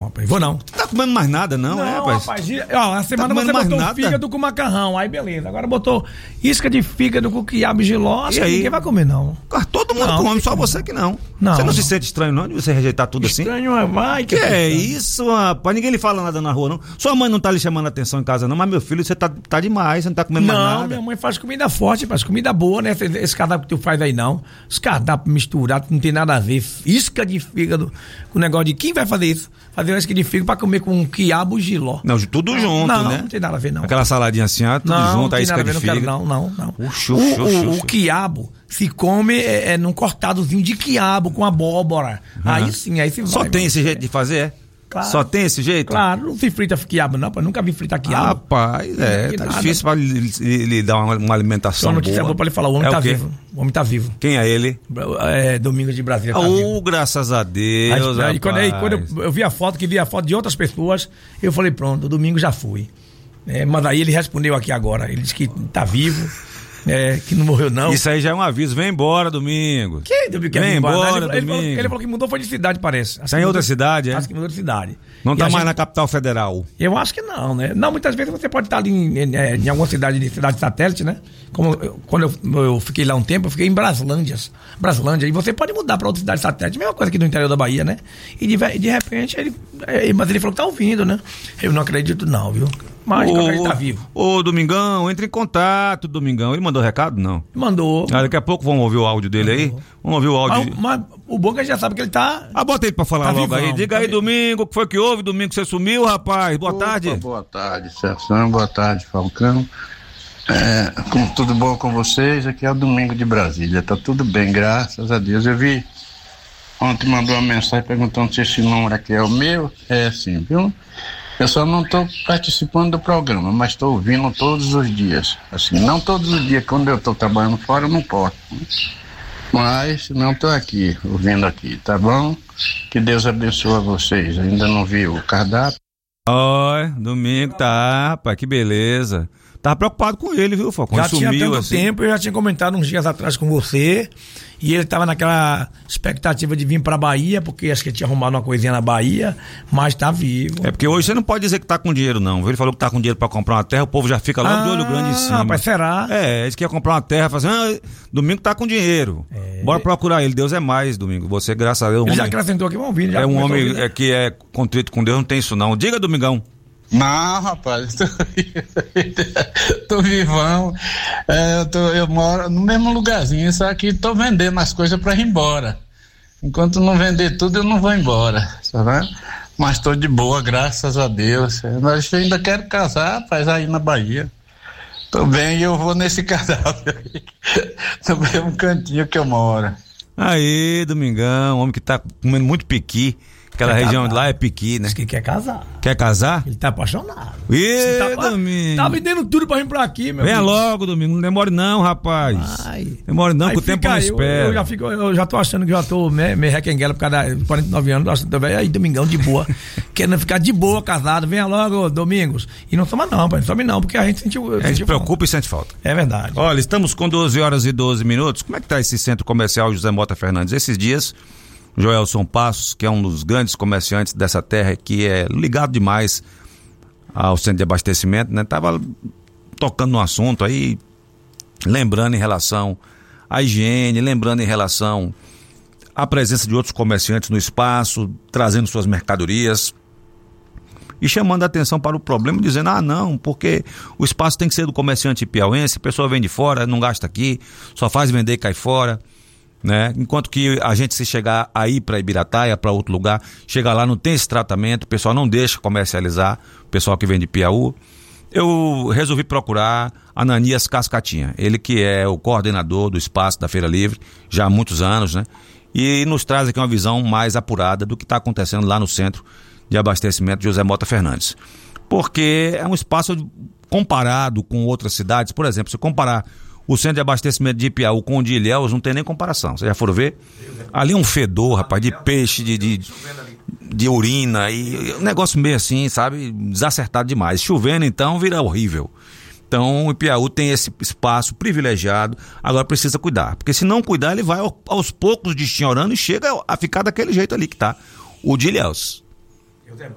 rapaz. Vou não. Não tá comendo mais nada, não, rapaz? A semana você botou fígado com macarrão, aí beleza. Agora botou isca de fígado com quiabo e giló, acho que ninguém vai comer, não. Todo mundo come, só você que não. Você não se sente estranho, não, de você rejeitar tudo assim? Estranho, vai. Que é isso, rapaz? Ninguém lhe fala nada na rua, não. Sua mãe não tá lhe chamando a atenção em casa, não, mas meu filho, você tá demais, você não tá comendo mais nada. Não, minha mãe faz comida forte, faz comida boa, né? Esse cardápio que tu faz aí, não. Os cardápios misturados, não tem nada a ver. Isca de fígado, com o negócio de quem vai fazer isso? Fazer uma isca de fígado pra comer com quiabo e giló. Não, tudo junto, né? Não tem nada a ver, não. Aquela saladinha assim, tudo junto, a isca de fígado. Não. O quiabo se come num cortadozinho de quiabo com abóbora. Aí sim, aí se vai. Só tem esse jeito de fazer, Claro. Só tem esse jeito? Claro, não se frita quiabo, não, nunca vi fritar quiabo. Rapaz, tá difícil pra lhe dar uma alimentação boa. Notícia boa pra ele falar, o homem tá vivo. O homem tá vivo. Quem é ele? Domingos de Brasília. Tá vivo. Graças a Deus. Quando eu vi a foto de outras pessoas, eu falei, pronto, o domingo já fui. Mas aí ele respondeu aqui agora, ele disse que tá vivo. Que não morreu, não. Isso aí já é um aviso. Vem embora, Domingo. Quem, Domingo? Vem embora, Domingo. Ele falou que mudou, foi de cidade, parece. Tá em outra cidade, Acho que mudou de cidade. Não tá mais na capital federal. Eu acho que não, né? Não, muitas vezes você pode estar ali em alguma cidade satélite, né? Como quando eu fiquei lá um tempo, eu fiquei em Braslândia. E você pode mudar pra outra cidade satélite. Mesma coisa aqui no interior da Bahia, né? E de repente, mas ele falou que tá ouvindo, né? Eu não acredito não, viu? Mas ele tá vivo. Ô, Domingão, entre em contato, Domingão. Ele mandou recado? Não. Mandou. Daqui a pouco vamos ouvir o áudio dele aí. Vamos ouvir o áudio. Mas o bom é que já sabe que ele tá... Bota ele pra falar logo aí. Diga aí, Domingo, o que foi que houve? Domingo, você sumiu, rapaz. Boa tarde. Boa tarde, Serção. Boa tarde, Falcão. Tudo bom com vocês? Aqui é o Domingo de Brasília. Tá tudo bem, graças a Deus. Eu vi ontem, mandou uma mensagem perguntando se esse número aqui é o meu. É sim, viu? Eu só não estou participando do programa, mas estou ouvindo todos os dias. Assim, não todos os dias, quando eu estou trabalhando fora, eu não posso. Mas não estou aqui, ouvindo aqui, tá bom? Que Deus abençoe vocês. Ainda não vi o cardápio. Oi, Domingo, tá, rapaz, que beleza. Tava preocupado com ele, viu, Falcão? Já tinha tanto tempo, eu já tinha comentado uns dias atrás com você, e ele tava naquela expectativa de vir pra Bahia, porque acho que ele tinha arrumado uma coisinha na Bahia, mas tá vivo. Porque hoje você não pode dizer que tá com dinheiro, não. Ele falou que tá com dinheiro pra comprar uma terra, o povo já fica logo de olho grande em cima. Mas será? Ele disse que ia comprar uma terra, fazendo, Domingo tá com dinheiro. Bora procurar ele, Deus é mais, Domingo. Você, graças a Deus... Ele já acrescentou aqui, vamos vir. É um homem que é contrito com Deus, não tem isso não. Diga, Domingão. Não, rapaz, tô vivão. Eu moro no mesmo lugarzinho, só que tô vendendo as coisas pra ir embora. Enquanto não vender tudo, eu não vou embora, sabe? Mas tô de boa, graças a Deus. Mas eu ainda quero casar, rapaz, aí na Bahia. Tô bem e eu vou nesse cadáver aí, no mesmo cantinho que eu moro. Aí, Domingão, homem que tá comendo muito piqui. Aquela região de lá é piqui, né? Diz que quer casar. Quer casar? Ele tá apaixonado. Domingo. Tá vendendo tudo pra vir pra aqui, meu Venha logo, Domingo. Não demore não, rapaz. Demore não, que o tempo não espera. Eu já tô achando que já tô meio requenguela por causa de 49 anos. Aí, Domingão, de boa. Querendo ficar de boa, casado. Venha logo, Domingos. E não toma não, pai. Não tome não, porque a gente sentiu... A gente se preocupa e sente falta. É verdade. Olha, estamos com 12 horas e 12 minutos. Como é que tá esse centro comercial José Mota Fernandes? Esses dias... Joelson Passos, que é um dos grandes comerciantes dessa terra, que é ligado demais ao centro de abastecimento, né? Tava tocando no assunto aí, lembrando em relação à higiene, lembrando em relação à presença de outros comerciantes no espaço, trazendo suas mercadorias e chamando a atenção para o problema, dizendo, não, porque o espaço tem que ser do comerciante piauense, a pessoa vem de fora, não gasta aqui, só faz vender e cai fora. Né? Enquanto que a gente, se chegar aí para Ibirataia, para outro lugar, chega lá, não tem esse tratamento, o pessoal não deixa comercializar, o pessoal que vem de Piauí. Eu resolvi procurar Ananias Cascatinha, ele que é o coordenador do espaço da Feira Livre, já há muitos anos, né? E nos traz aqui uma visão mais apurada do que está acontecendo lá no centro de abastecimento de José Mota Fernandes. Porque é um espaço comparado com outras cidades, por exemplo, se comparar o centro de abastecimento de Ipiaú com o de Ilhéus, não tem nem comparação. Vocês já foram ver? Ali é um fedor, rapaz, de peixe, de urina, e um negócio meio assim, sabe? Desacertado demais. Chovendo, então, vira horrível. Então, o Ipiaú tem esse espaço privilegiado, agora precisa cuidar. Porque se não cuidar, ele vai aos poucos destinhorando e chega a ficar daquele jeito ali que tá o de Ilhéus.